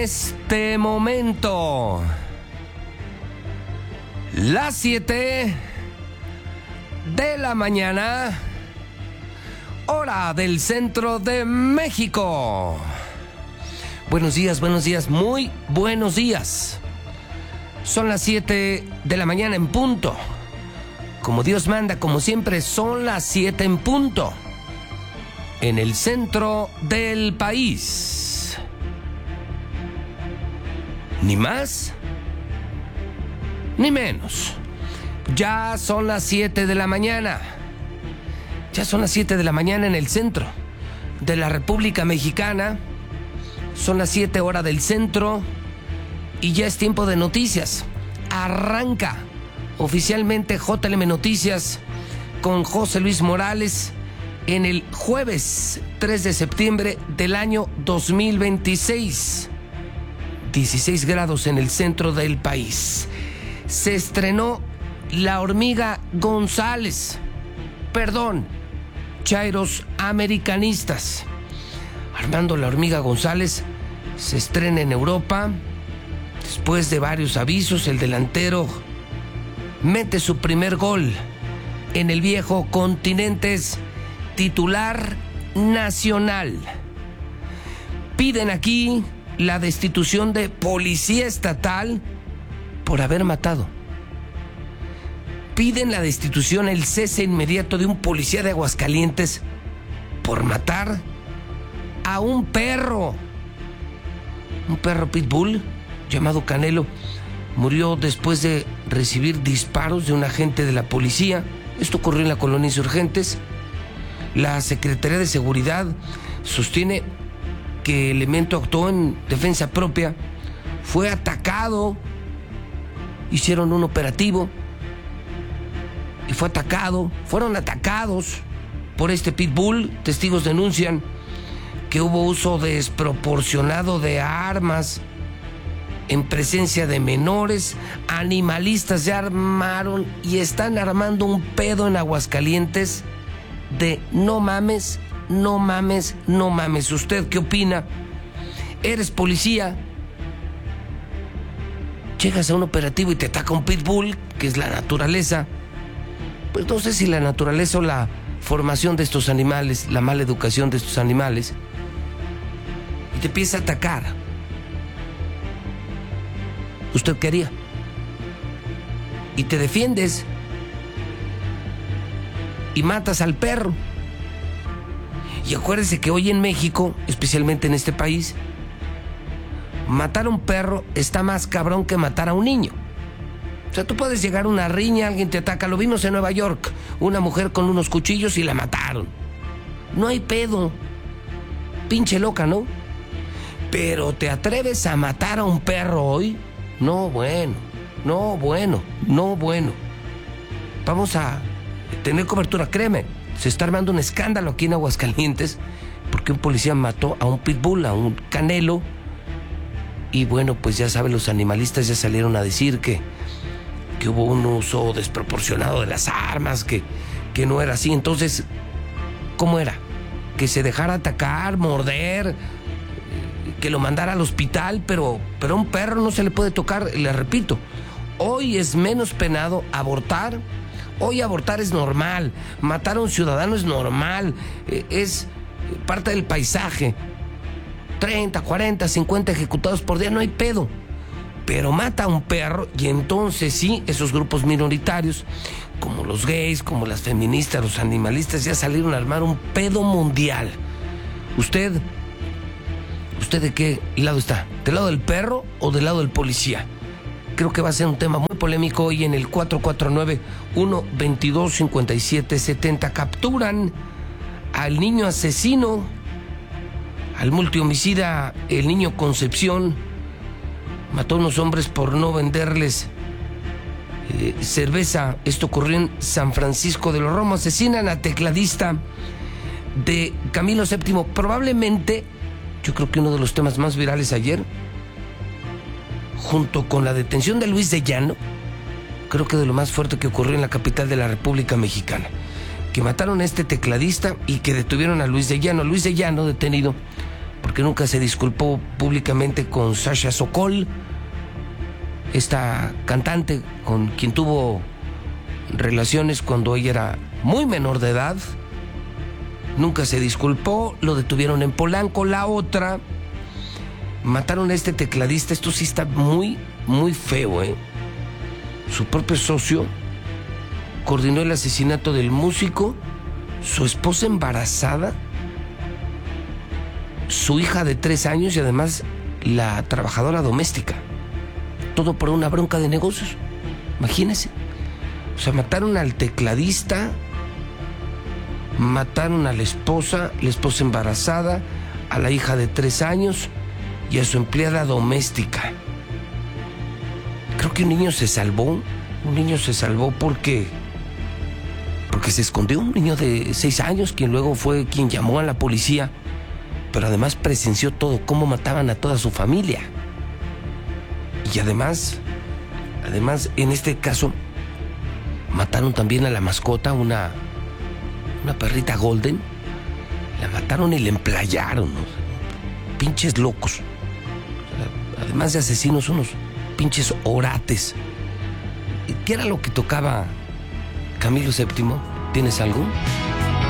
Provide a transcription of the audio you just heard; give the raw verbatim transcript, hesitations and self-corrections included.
Este momento, las siete de la mañana, hora del centro de México. Buenos días, buenos días, muy buenos días. Son las siete de la mañana en punto. Como Dios manda, como siempre, son las siete en punto. En el centro del país. Ni más, ni menos. Ya son las siete de la mañana. Ya son las siete de la mañana en el centro de la República Mexicana. Son las siete hora del centro y ya es tiempo de noticias. Arranca oficialmente J L M Noticias con José Luis Morales en el jueves tres de septiembre del año dos mil veintiséis. dieciséis grados en el centro del país. Se estrenó La Hormiga González. Perdón, chairos americanistas. Armando La Hormiga González se estrena en Europa. Después de varios avisos, el delantero mete su primer gol en el viejo continente. Es titular nacional. Piden aquí la destitución de policía estatal por haber matado. Piden la destitución, el cese inmediato de un policía de Aguascalientes por matar a un perro. Un perro pitbull llamado Canelo murió después de recibir disparos de un agente de la policía. Esto ocurrió en la colonia Insurgentes. La Secretaría de Seguridad sostiene que el elemento actuó en defensa propia, fue atacado, hicieron un operativo y fue atacado, fueron atacados por este pitbull. Testigos denuncian que hubo uso desproporcionado de armas en presencia de menores. Animalistas ya armaron y están armando un pedo en Aguascalientes de no mames, no mames, no mames. ¿Usted qué opina? ¿Eres policía? Llegas a un operativo y te ataca un pitbull, que es la naturaleza. Pues no sé si la naturaleza o la formación de estos animales, la mala educación de estos animales, y te empieza a atacar. ¿Usted qué haría? Y te defiendes y matas al perro. Y acuérdense que hoy en México, especialmente en este país, matar a un perro está más cabrón que matar a un niño. O sea, tú puedes llegar a una riña, alguien te ataca. Lo vimos en Nueva York, una mujer con unos cuchillos y la mataron. No hay pedo. Pinche loca, ¿no? Pero ¿te atreves a matar a un perro hoy? No, bueno, no, bueno, no, bueno. Vamos a tener cobertura, créeme. Se está armando un escándalo aquí en Aguascalientes porque un policía mató a un pitbull, a un Canelo. Y bueno, pues ya saben, los animalistas ya salieron a decir que, que hubo un uso desproporcionado de las armas, que, que no era así. Entonces, ¿cómo era? Que se dejara atacar, morder, que lo mandara al hospital, pero, pero a un perro no se le puede tocar. Le repito, hoy es menos penado abortar. Hoy abortar es normal, matar a un ciudadano es normal, es parte del paisaje. treinta, cuarenta, cincuenta ejecutados por día, no hay pedo. Pero mata a un perro y entonces sí, esos grupos minoritarios, como los gays, como las feministas, los animalistas, ya salieron a armar un pedo mundial. ¿Usted, usted de qué lado está? ¿Del lado del perro o del lado del policía? Creo que va a ser un tema muy polémico hoy en el cuatro cuatro nueve, uno veintidós, cincuenta y siete setenta. Capturan al niño asesino, al multihomicida, el niño Concepción. Mató a unos hombres por no venderles eh, cerveza. Esto ocurrió en San Francisco de los Romos. Asesinan a tecladista de Camilo séptimo. Probablemente, yo creo que uno de los temas más virales ayer, junto con la detención de Luis de Llano, creo que de lo más fuerte que ocurrió en la capital de la República Mexicana. Que mataron a este tecladista y que detuvieron a Luis de Llano. Luis de Llano, detenido porque nunca se disculpó públicamente con Sasha Sokol, esta cantante con quien tuvo relaciones cuando ella era muy menor de edad. Nunca se disculpó, lo detuvieron en Polanco. La otra, mataron a este tecladista. Esto sí está muy, muy feo, ¿eh? Su propio socio coordinó el asesinato del músico, su esposa embarazada, su hija de tres años y además la trabajadora doméstica. Todo por una bronca de negocios. Imagínense. O sea, mataron al tecladista, mataron a la esposa, la esposa embarazada, a la hija de tres años y a su empleada doméstica. Creo que un niño se salvó. Un niño se salvó porque... Porque se escondió. Un niño de seis años, quien luego fue quien llamó a la policía. Pero además presenció todo, cómo mataban a toda su familia. Y además, además, en este caso, mataron también a la mascota, una, una perrita golden. La mataron y la emplayaron, ¿no? Pinches locos. O sea, además de asesinos, unos pinches orates. ¿Qué era lo que tocaba Camilo séptimo? ¿Tienes algo?